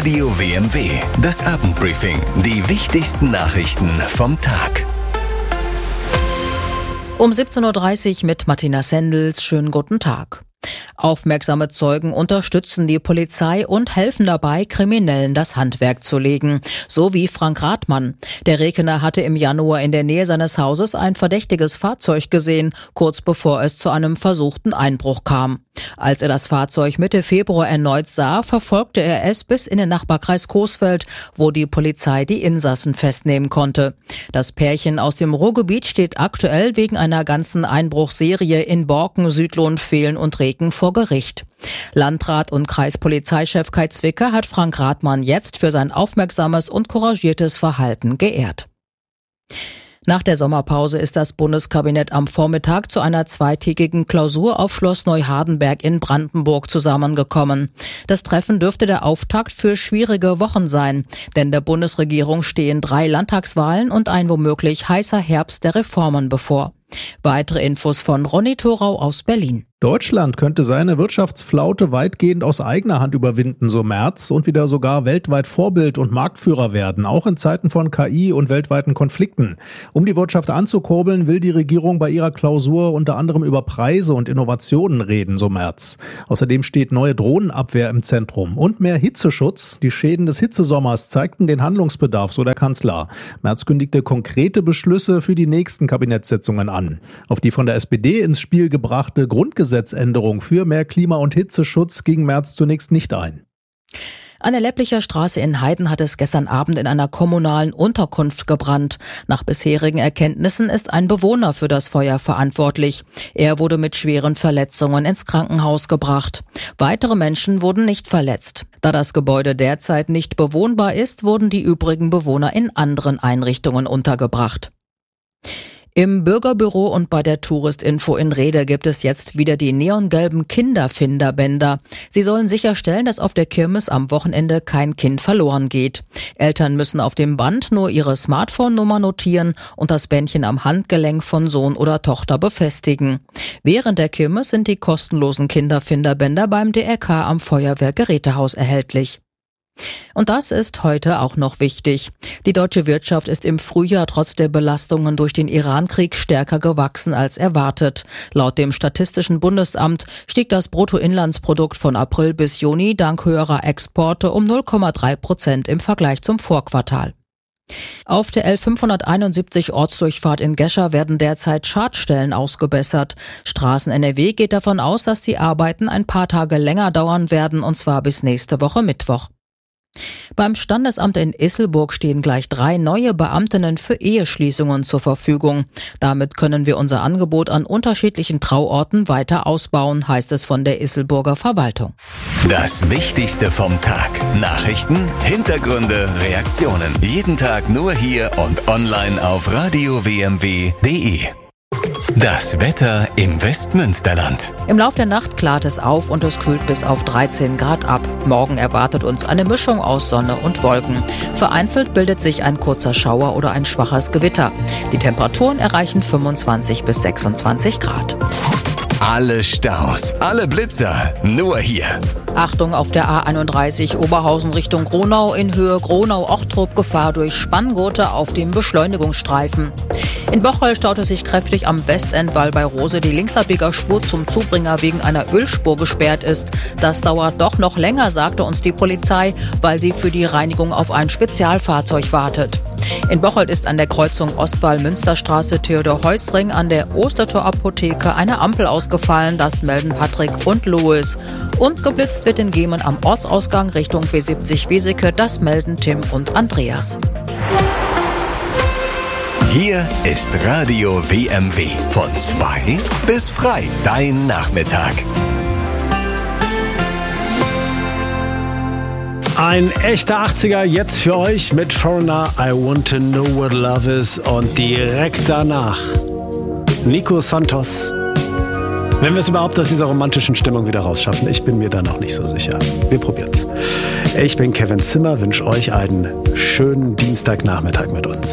Radio WMW, das Abendbriefing. Die wichtigsten Nachrichten vom Tag. Um 17.30 Uhr mit Martina Sendels. Schönen guten Tag. Aufmerksame Zeugen unterstützen die Polizei und helfen dabei, Kriminellen das Handwerk zu legen. So wie Frank Rathmann. Der Rekener hatte im Januar in der Nähe seines Hauses ein verdächtiges Fahrzeug gesehen, kurz bevor es zu einem versuchten Einbruch kam. Als er das Fahrzeug Mitte Februar erneut sah, verfolgte er es bis in den Nachbarkreis Coesfeld, wo die Polizei die Insassen festnehmen konnte. Das Pärchen aus dem Ruhrgebiet steht aktuell wegen einer ganzen Einbruchserie in Borken, Südlohn, Vehlen und Reken vor Gericht. Landrat und Kreispolizeichef Kai Zwicker hat Frank Rathmann jetzt für sein aufmerksames und couragiertes Verhalten geehrt. Nach der Sommerpause ist das Bundeskabinett am Vormittag zu einer zweitägigen Klausur auf Schloss Neuhardenberg in Brandenburg zusammengekommen. Das Treffen dürfte der Auftakt für schwierige Wochen sein, denn der Bundesregierung stehen 3 Landtagswahlen und ein womöglich heißer Herbst der Reformen bevor. Weitere Infos von Ronny Thorau aus Berlin. Deutschland könnte seine Wirtschaftsflaute weitgehend aus eigener Hand überwinden, so Merz, und wieder sogar weltweit Vorbild und Marktführer werden, auch in Zeiten von KI und weltweiten Konflikten. Um die Wirtschaft anzukurbeln, will die Regierung bei ihrer Klausur unter anderem über Preise und Innovationen reden, so Merz. Außerdem steht neue Drohnenabwehr im Zentrum und mehr Hitzeschutz. Die Schäden des Hitzesommers zeigten den Handlungsbedarf, so der Kanzler. Merz kündigte konkrete Beschlüsse für die nächsten Kabinettssitzungen an. Auf die von der SPD ins Spiel gebrachte Grundgesetzänderung für mehr Klima- und Hitzeschutz ging Merz zunächst nicht ein. An der Lepplicher Straße in Heiden hat es gestern Abend in einer kommunalen Unterkunft gebrannt. Nach bisherigen Erkenntnissen ist ein Bewohner für das Feuer verantwortlich. Er wurde mit schweren Verletzungen ins Krankenhaus gebracht. Weitere Menschen wurden nicht verletzt. Da das Gebäude derzeit nicht bewohnbar ist, wurden die übrigen Bewohner in anderen Einrichtungen untergebracht. Im Bürgerbüro und bei der Touristinfo in Rede gibt es jetzt wieder die neongelben Kinderfinderbänder. Sie sollen sicherstellen, dass auf der Kirmes am Wochenende kein Kind verloren geht. Eltern müssen auf dem Band nur ihre Smartphone-Nummer notieren und das Bändchen am Handgelenk von Sohn oder Tochter befestigen. Während der Kirmes sind die kostenlosen Kinderfinderbänder beim DRK am Feuerwehrgerätehaus erhältlich. Und das ist heute auch noch wichtig. Die deutsche Wirtschaft ist im Frühjahr trotz der Belastungen durch den Irankrieg stärker gewachsen als erwartet. Laut dem Statistischen Bundesamt stieg das Bruttoinlandsprodukt von April bis Juni dank höherer Exporte um 0,3% im Vergleich zum Vorquartal. Auf der L571 Ortsdurchfahrt in Gescher werden derzeit Schadstellen ausgebessert. Straßen NRW geht davon aus, dass die Arbeiten ein paar Tage länger dauern werden, und zwar bis nächste Woche Mittwoch. Beim Standesamt in Isselburg stehen gleich 3 neue Beamtinnen für Eheschließungen zur Verfügung. Damit können wir unser Angebot an unterschiedlichen Trauorten weiter ausbauen, heißt es von der Isselburger Verwaltung. Das Wichtigste vom Tag. Nachrichten, Hintergründe, Reaktionen. Jeden Tag nur hier und online auf radiowmw.de. Das Wetter im Westmünsterland. Im Lauf der Nacht klart es auf und es kühlt bis auf 13 Grad ab. Morgen erwartet uns eine Mischung aus Sonne und Wolken. Vereinzelt bildet sich ein kurzer Schauer oder ein schwaches Gewitter. Die Temperaturen erreichen 25 bis 26 Grad. Alle Staus, alle Blitzer, nur hier. Achtung auf der A31 Oberhausen Richtung Gronau, in Höhe Gronau-Ochtrup Gefahr durch Spanngurte auf dem Beschleunigungsstreifen. In Bocholt staut es sich kräftig am Westend, weil bei Rose die Linksabbiegerspur zum Zubringer wegen einer Ölspur gesperrt ist. Das dauert doch noch länger, sagte uns die Polizei, weil sie für die Reinigung auf ein Spezialfahrzeug wartet. In Bocholt ist an der Kreuzung Ostwall-Münsterstraße Theodor-Heuss-Ring an der Ostertor-Apotheke eine Ampel ausgefallen, das melden Patrick und Louis. Und geblitzt wird in Gemen am Ortsausgang Richtung B70 Weseke, das melden Tim und Andreas. Hier ist Radio WMW. Von 2 bis frei. Dein Nachmittag. Ein echter 80er jetzt für euch mit Foreigner, I Want to Know What Love Is, und direkt danach Nico Santos. Wenn wir es überhaupt aus dieser romantischen Stimmung wieder rausschaffen, ich bin mir da noch nicht so sicher. Wir probieren's. Ich bin Kevin Zimmer, wünsche euch einen schönen Dienstagnachmittag mit uns.